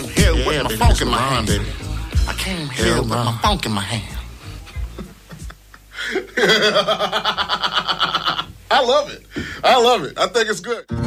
came here with my funk in my hand. baby. I came here with my funk in my hand. I love it. I think it's good.